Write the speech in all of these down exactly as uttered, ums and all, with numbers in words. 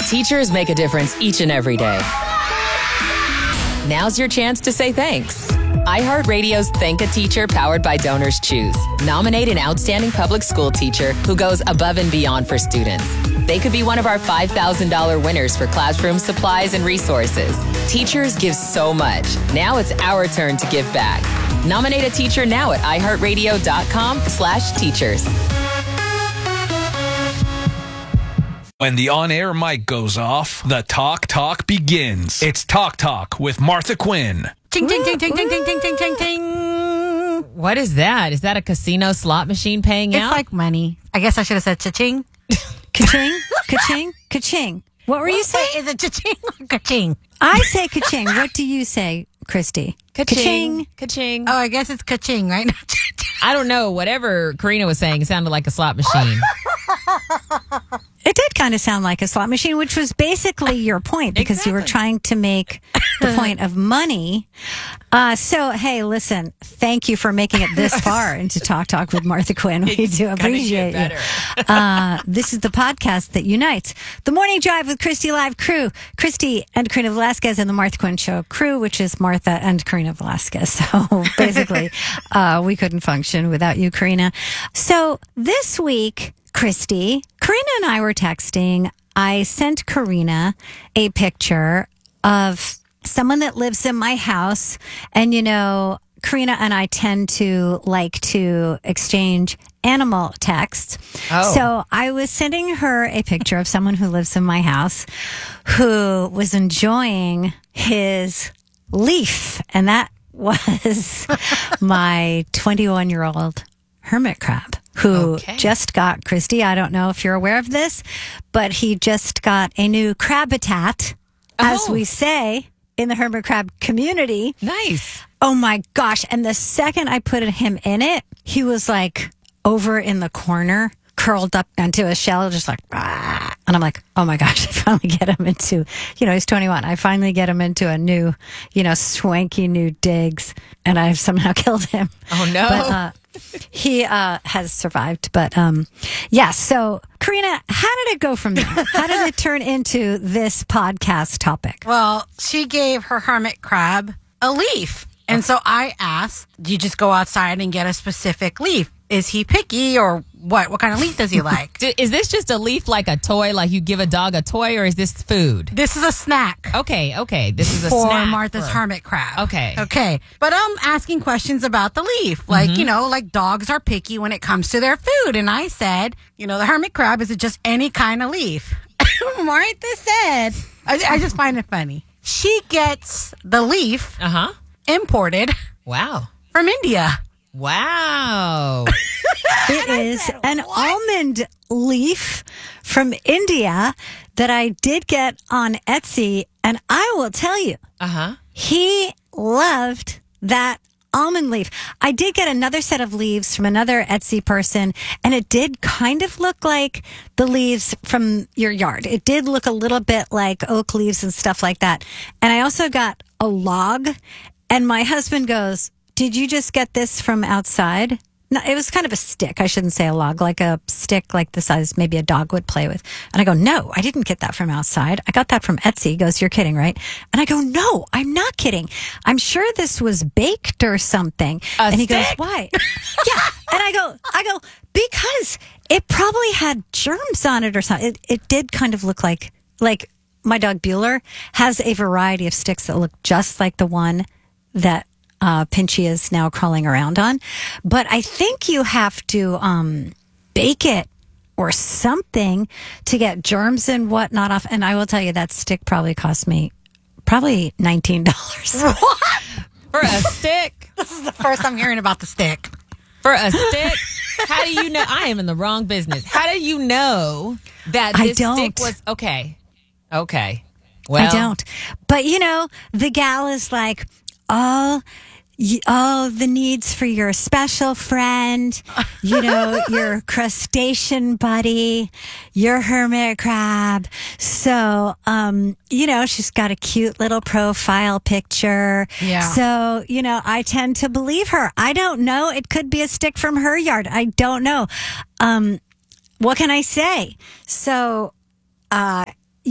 Teachers make a difference each and every day. Now's your chance to say thanks. iHeartRadio's Thank a Teacher powered by Donors Choose. Nominate an outstanding public school teacher who goes above and beyond for students. They could be one of our five thousand dollars winners for classroom supplies and resources. Teachers give so much. Now it's our turn to give back. Nominate a teacher now at iHeartRadio.com slash teachers. When the on-air mic goes off, the Talk Talk begins. It's Talk Talk with Martha Quinn. Ting, ting, ting, ting, ting, ting, ting, ting, ting, ting. What is that? Is that a casino slot machine paying It's out? like money. I guess I should have said cha-ching. Ka-ching, ka-ching, ka-ching. What were you saying? Wait, is it cha-ching or ka-ching? I say ka-ching. What do you say, Christy? Ka-ching. Ka-ching. Oh, I guess it's ka-ching, right? I don't know. Whatever Karina was saying sounded like a slot machine. It did kind of sound like a slot machine, which was basically your point because Exactly. you were trying to make the point of money. Uh, so, hey, listen, thank you for making it this far into Talk Talk with Martha Quinn. We It's do gonna appreciate get you. Uh, this is the podcast that unites the Morning Drive with Christy Live crew, Christy and Karina Velasquez, and the Martha Quinn Show crew, which is Martha and Karina Velasquez. So basically, uh, we couldn't function without you, Karina. So this week, Christy, Karina and I were texting. I sent Karina a picture of someone that lives in my house. And, you know, Karina and I tend to like to exchange animal texts. Oh. So I was sending her a picture of someone who lives in my house who was enjoying his leaf. And that was my twenty-one-year-old hermit crab. Who Okay. just got, Christy, I don't know if you're aware of this, but he just got a new crabitat, as Oh. we say in the hermit crab community. Nice. Oh my gosh. And the second I put him in it, he was like over in the corner, curled up into a shell, just like, ah. And I'm like, oh my gosh, I finally get him into, you know, he's twenty-one. I finally get him into a new, you know, swanky new digs. And I've somehow killed him. Oh, no. But, uh, he uh, has survived. But um, yeah, so Karina, how did it go from there? How did it turn into this podcast topic? Well, she gave her hermit crab a leaf. And so I asked, do you just go outside and get a specific leaf? Is he picky or what? What kind of leaf does he like? D- Is this just a leaf like a toy, like you give a dog a toy, or is this food? This is a snack. Okay, okay. This is a For snack Martha's for- hermit crab. Okay. Okay. But I'm asking questions about the leaf. Like, Mm-hmm. you know, like dogs are picky when it comes to their food. And I said, you know, the hermit crab, is it just any kind of leaf? Martha said, I, I just find it funny. She gets the leaf Uh-huh. imported Wow. from India. Wow. It is an almond leaf from India that I did get on Etsy. And I will tell you, Uh-huh. he loved that almond leaf. I did get another set of leaves from another Etsy person, and it did kind of look like the leaves from your yard. It did look a little bit like oak leaves and stuff like that. And I also got a log, and my husband goes, "Did you just get this from outside?" No, it was kind of a stick. I shouldn't say a log, like a stick like the size maybe a dog would play with. And I go, "No, I didn't get that from outside. I got that from Etsy." He goes, "You're kidding, right?" And I go, "No, I'm not kidding. I'm sure this was baked or something." A and he stick? goes, "Why?" Yeah. And I go, I go, because it probably had germs on it or something. It, it did kind of look like, like my dog Bueller has a variety of sticks that look just like the one that uh, Pinchy is now crawling around on. But I think you have to um, bake it or something to get germs and whatnot off. And I will tell you that stick probably cost me probably nineteen dollars. For a stick? This is the first I'm hearing about the stick. For a stick? How do you know? I am in the wrong business. How do you know that I this don't. stick was okay? Okay. Well, I don't. But, you know, the gal is like, all, y- all the needs for your special friend, you know, your crustacean buddy, your hermit crab. So, um, you know, she's got a cute little profile picture. Yeah. So, you know, I tend to believe her. I don't know. It could be a stick from her yard. I don't know. Um, what can I say? So, uh,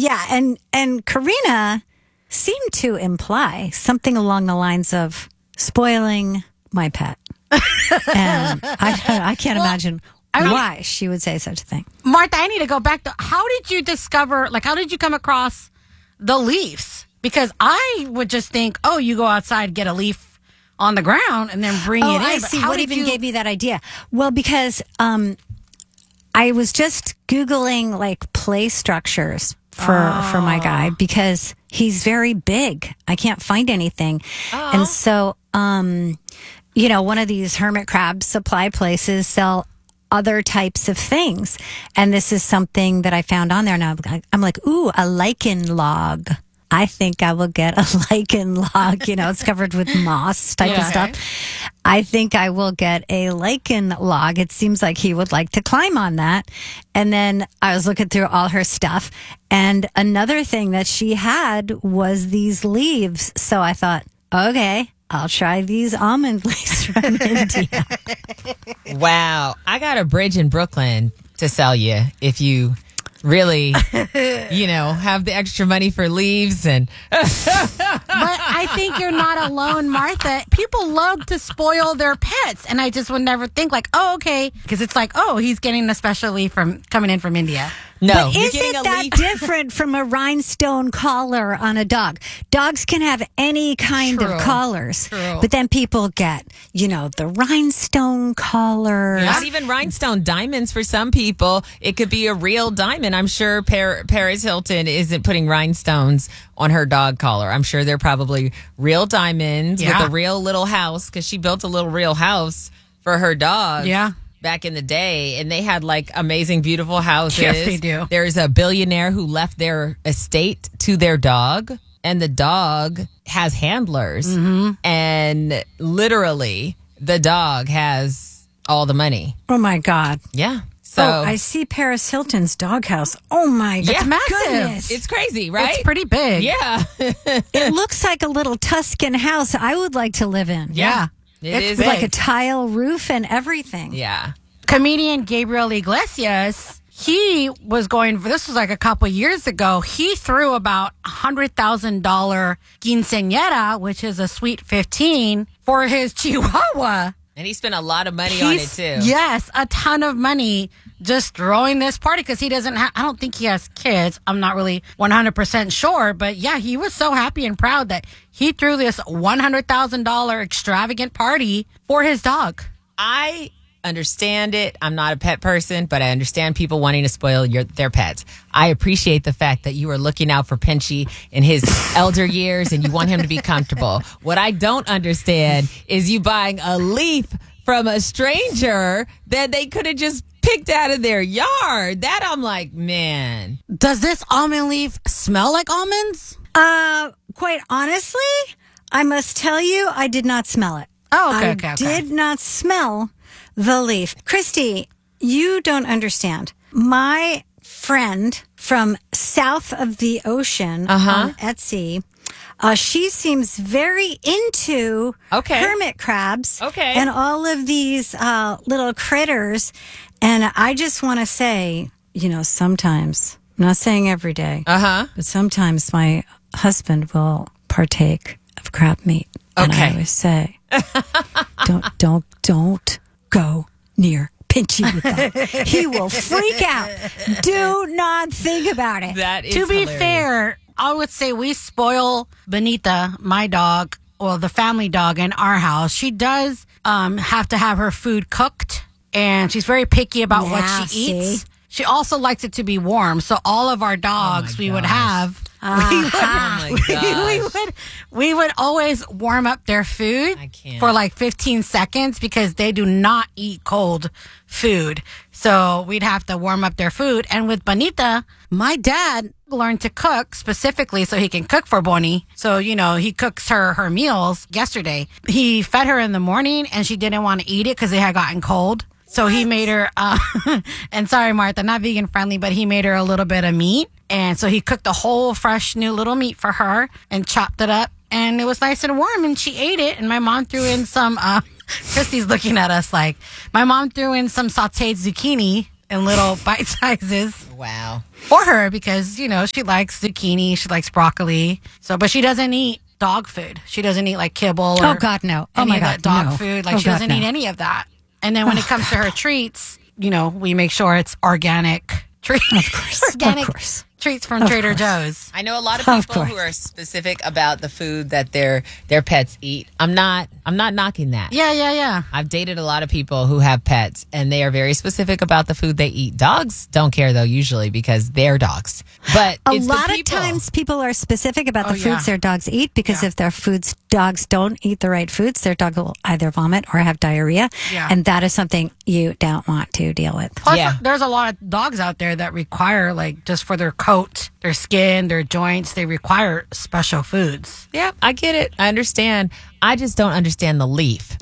Yeah, and and Karina seemed to imply something along the lines of spoiling my pet. And I, I can't well, imagine I mean, why she would say such a thing. Martha, I need to go back to how did you discover, like, how did you come across the leaves? Because I would just think, oh, you go outside, get a leaf on the ground, and then bring oh, it in. I But see. how What did even you... gave me that idea? Well, because um, I was just Googling, like, play structures for, oh. for my guy because he's very big. I can't find anything. Oh. And so, um, you know, one of these hermit crab supply places sell other types of things. And this is something that I found on there. Now I'm like, ooh, a lichen log. I think I will get a lichen log. You know, it's covered with moss type yeah. of stuff. I think I will get a lichen log. It seems like he would like to climb on that. And then I was looking through all her stuff. And another thing that she had was these leaves. So I thought, okay, I'll try these almond leaves from India. Wow. I got a bridge in Brooklyn to sell you if you really, you know, have the extra money for leaves. And but I think you're not alone, Martha. People love to spoil their pets. And I just would never think like, oh, okay. Because it's like, oh, he's getting a special leaf from coming in from India. No, but isn't that leaf- different from a rhinestone collar on a dog? Dogs can have any kind True. of collars, True. but then people get, you know, the rhinestone collars. Not even rhinestone diamonds for some people. It could be a real diamond. I'm sure per- Paris Hilton isn't putting rhinestones on her dog collar. I'm sure they're probably real diamonds yeah. with a real little house because she built a little real house for her dog. Yeah. Back in the day, and they had like amazing, beautiful houses. Yes, they do. There's a billionaire who left their estate to their dog, and the dog has handlers, mm-hmm. and literally the dog has all the money. Oh my God. Yeah. So oh, I see Paris Hilton's doghouse. Oh my God. It's massive. Goodness. It's crazy, right? It's pretty big. Yeah. It looks like a little Tuscan house I would like to live in. Yeah. It it's is like a tile roof and everything. Yeah. Comedian Gabriel Iglesias, he was going, this was like a couple years ago, he threw about one hundred thousand dollars quinceañera, which is a sweet fifteen, for his Chihuahua. And he spent a lot of money He's, on it, too. Yes, a ton of money just throwing this party because he doesn't have, I don't think he has kids. I'm not really one hundred percent sure. But yeah, he was so happy and proud that he threw this one hundred thousand dollars extravagant party for his dog. I understand it. I'm not a pet person, but I understand people wanting to spoil your their pets. I appreciate the fact that you are looking out for Pinchy in his elder years and you want him to be comfortable. What I don't understand is you buying a leaf from a stranger that they could have just picked out of their yard. That I'm like, man. Does this almond leaf smell like almonds? Uh, quite honestly, I must tell you, I did not smell it. Oh, okay, I okay, okay. did not smell the leaf. Christy, you don't understand. My friend from south of the ocean uh-huh. on Etsy, uh, she seems very into okay. hermit crabs okay. and all of these uh, little critters. And I just want to say, you know, sometimes, I'm not saying every day, uh-huh. but sometimes my husband will partake of crab meat. Okay. And I always say, don't, don't, don't go near Pinchy with that. He will freak out. Do not think about it. That is To be hilarious. fair, I would say we spoil Benita, my dog, well, the family dog in our house. She does um, have to have her food cooked, and she's very picky about Yeah, what she see? eats. She also likes it to be warm. So all of our dogs Oh we my would gosh. have, Uh-huh. we, would, Oh my we, we gosh. would we would always warm up their food I can't. for like fifteen seconds because they do not eat cold food. So we'd have to warm up their food. And with Bonita, my dad learned to cook specifically so he can cook for Bonnie. So, you know, he cooks her her meals yesterday. He fed her in the morning and she didn't want to eat it because it had gotten cold. So he made her, uh, and sorry, Martha, not vegan friendly, but he made her a little bit of meat. And so he cooked a whole fresh new little meat for her and chopped it up. And it was nice and warm and she ate it. And my mom threw in some, uh, Christy's looking at us like, my mom threw in some sauteed zucchini in little bite sizes. Wow. For her, because, you know, she likes zucchini, she likes broccoli. So, but she doesn't eat dog food. She doesn't eat like kibble or Oh, God, no. Oh, any my of that God, dog no. food. Like Oh, she God, doesn't no. eat any of that. And then when it comes to her treats, you know, we make sure it's organic treats. Of course, organic of course. treats from Of Trader course. Joe's. I know a lot of Of people course. who are specific about the food that their their pets eat. I'm not I'm not knocking that. Yeah, yeah, yeah. I've dated a lot of people who have pets and they are very specific about the food they eat. Dogs don't care though usually because they're dogs. But A it's the lot of people. times people are specific about Oh, the foods yeah. their dogs eat because if their foods dogs don't eat the right foods, their dog will either vomit or have diarrhea. Yeah. And that is something you don't want to deal with. Plus, Yeah. there's a lot of dogs out there that require, like, just for their coat, their skin, their joints, they require special foods. Yeah, I get it. I understand. I just don't understand the leaf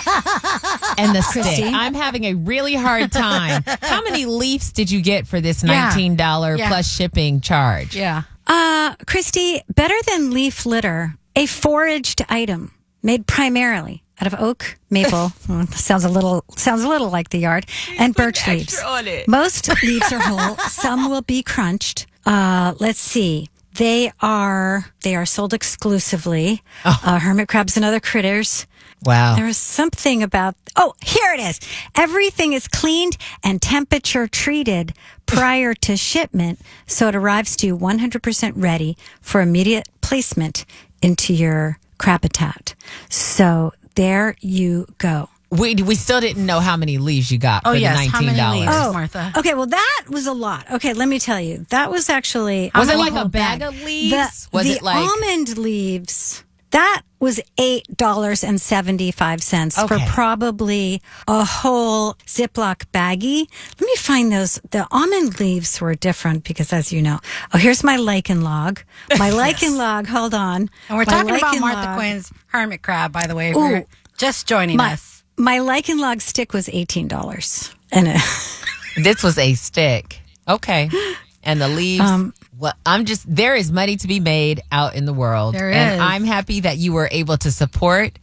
and the stick. I'm having a really hard time. How many leaves did you get for this Yeah. nineteen dollars Yeah. plus shipping charge? Yeah. Uh, Christy, better than leaf litter, a foraged item made primarily out of oak, maple, mm, sounds a little sounds a little like the yard, and birch extra leaves. on it. Most leaves are whole. Some will be crunched. Uh, let's see. They are they are sold exclusively. Uh, hermit crabs and other critters. Wow. There was something about, oh, here it is. Everything is cleaned and temperature treated prior to shipment, so it arrives to you one hundred percent ready for immediate placement into your crab-habitat. So there you go. We we still didn't know how many leaves you got Oh, for yes. the How many nineteen dollars. leaves? Oh, Martha. Okay, well, that was a lot. Okay, let me tell you. That was actually... Was it I'm like gonna a hold bag back. of leaves? The, Was the it like- almond leaves... That was eight dollars and seventy-five cents for Okay. probably a whole Ziploc baggie. Let me find those. The almond leaves were different because, as you know, oh, here's my lichen log. My lichen log, hold on. And we're My talking about lichen Martha log- Quinn's hermit crab, by the way, if Ooh. you're just joining My, us. my lichen log stick was eighteen dollars. And it, This was a stick. Okay. And the leaves. Um, well, I'm just, there is money to be made out in the world. There and is. I'm happy that you were able to support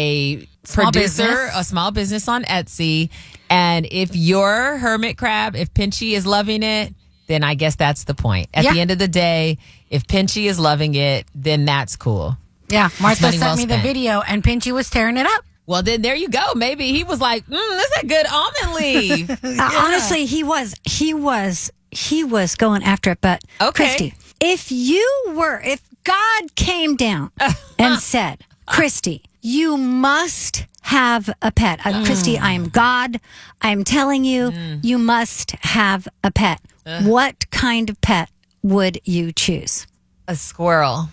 a Small producer, business. a small business on Etsy. And if your hermit crab, if Pinchy is loving it, then I guess that's the point. At Yeah. the end of the day, if Pinchy is loving it, then that's cool. Yeah, Martha money sent well me spent. the video, and Pinchy was tearing it up. Well, then there you go. Maybe he was like, mm, that's a good almond leaf. Uh, honestly, he was, he was, he was going after it. But Okay. Christy, if you were, if God came down and said, Christy, you must have a pet. Uh, Christy, I am God. I'm telling you, you must have a pet. What kind of pet would you choose? A squirrel.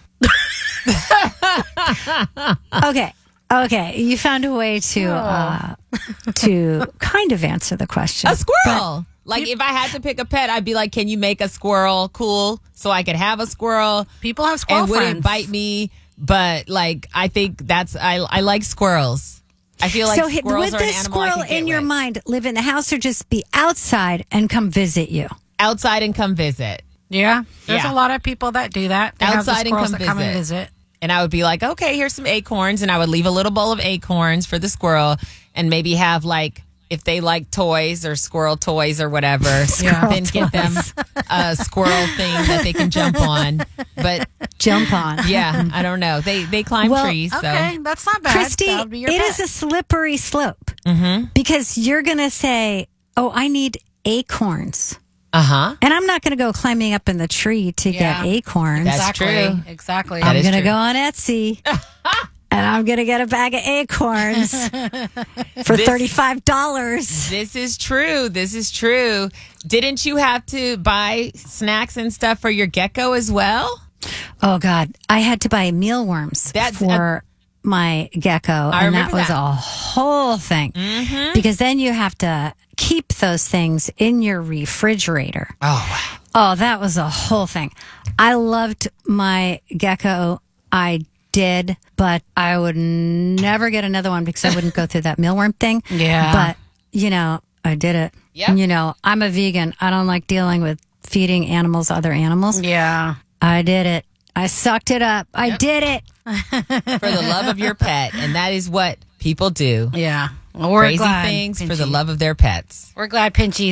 Okay. Okay. You found a way to, uh, to kind of answer the question. A squirrel. Like if I had to pick a pet, I'd be like, can you make a squirrel cool so I could have a squirrel People have squirrel and wouldn't friends. bite me? But like, I think that's, I, I like squirrels. I feel like so hi- squirrels would are an this animal I squirrel could get in your with. mind live in the house or just be outside and come visit you? Outside and come visit. Yeah, there's Yeah. a lot of people that do that. They have the Outside and squirrels come that come and visit. visit. And I would be like, okay, here's some acorns. And I would leave a little bowl of acorns for the squirrel and maybe have like, if they like toys or squirrel toys or whatever, Yeah. then get them a squirrel thing that they can jump on. But Jump on. yeah, I don't know. They they climb Well, trees. So. Okay, that's not bad. Christy, That would be it your is pet. a slippery slope because you're going to say, oh, I need acorns. Uh huh. And I'm not going to go climbing up in the tree to Yeah. get acorns. That's exactly, true. Exactly. That I'm is going to true. go on Etsy and I'm going to get a bag of acorns for This- thirty-five dollars. This is true. This is true. Didn't you have to buy snacks and stuff for your gecko as well? Oh, God. I had to buy mealworms That's- for my gecko. I and that remember was that. a whole thing because then you have to keep those things in your refrigerator. Oh, wow. Oh, that was a whole thing. I loved my gecko. I did, but I would never get another one because I wouldn't go through that mealworm thing. Yeah. But, you know, I did it. Yep. You know, I'm a vegan. I don't like dealing with feeding animals other animals. Yeah. I did it. I sucked it up. I did it. For the love of your pet. And that is what people do. Yeah. Well, we're Crazy glad, things for Pinchy. the love of their pets. We're glad Pinchy's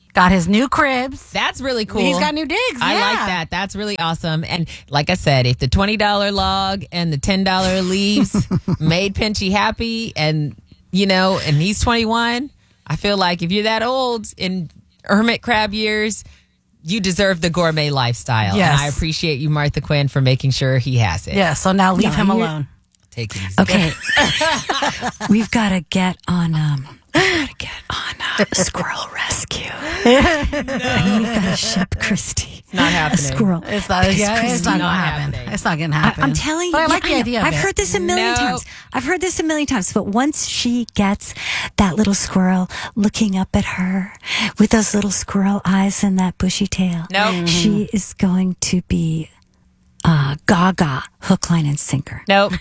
Got his new cribs. That's really cool. He's got new digs. I yeah. like that. That's really awesome. And like I said, if the twenty dollars log and the ten dollars leaves made Pinchy happy and, you know, and he's twenty-one, I feel like if you're that old in hermit crab years, you deserve the gourmet lifestyle. Yes. And I appreciate you, Martha Quinn, for making sure he has it. Yeah, so now leave No, him you're- alone. Take it easy. Okay. We've got to get on, um, we've got to get on uh, squirrel rescue. And we've got to ship Christy Not a happening. squirrel. It's not, Because yeah, it's Christy- not going to Not happen. happening. It's not going to I, happen. I'm telling you, But I yeah, like the know. idea of I've it. heard this a million No. times. I've heard this a million times. But once she gets that little squirrel looking up at her with those little squirrel eyes and that bushy tail, Nope. she is going to be uh, gaga, hook, line, and sinker. Nope.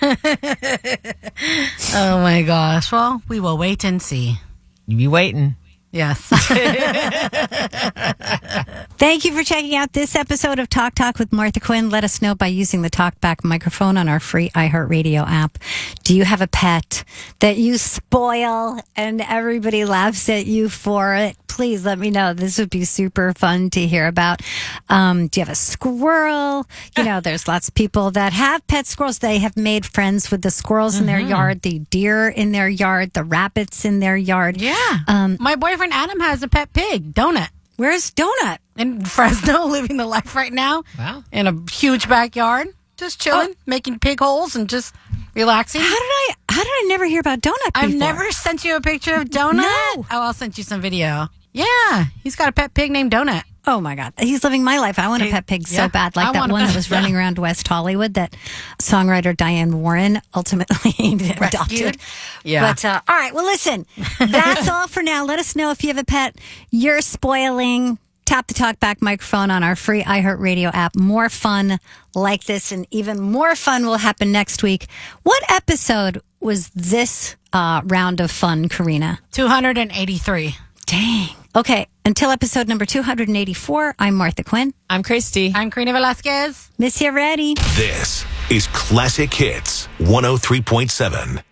Oh, my gosh. Well, we will wait and see. You be waiting. Yes. Thank you for checking out this episode of Talk Talk with Martha Quinn. Let us know by using the TalkBack microphone on our free iHeartRadio app. Do you have a pet that you spoil and everybody laughs at you for it? Please let me know. This would be super fun to hear about. Um, do you have a squirrel? You know, there's lots of people that have pet squirrels. They have made friends with the squirrels in their yard, the deer in their yard, the rabbits in their yard. yeah. Um, My boyfriend Adam has a pet pig, Donut, Where's Donut? in Fresno, living the life right now. Wow. In a huge backyard, just chilling, making pig holes and just relaxing. How did I? How did I never hear about Donut before? I've never sent you a picture of Donut. No. Oh, I'll send you some video. Yeah, he's got a pet pig named Donut. Oh my God. He's living my life. I want a He- pet pig so yeah, bad. Like I that want a one pet- that was running around West Hollywood that songwriter Diane Warren ultimately adopted. Yeah. But, uh, all right. Well, listen, that's all for now. Let us know if you have a pet you're spoiling. Tap the TalkBack microphone on our free iHeartRadio app. More fun like this and even more fun will happen next week. What episode was this uh, round of fun, Karina? two hundred eighty-three. Dang. Okay. Until episode number two hundred eighty-four, I'm Martha Quinn. I'm Christy. I'm Karina Velasquez. Miss you ready? This is Classic Hits one oh three point seven.